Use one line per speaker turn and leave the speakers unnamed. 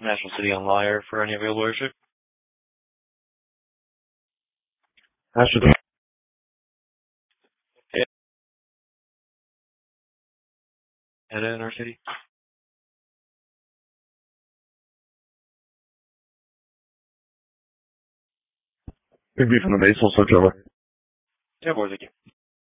National City on Lyre for any available airship.
National.
Head in our city.
Could be from the base, also, Trevor.
Yeah, boys, thank you.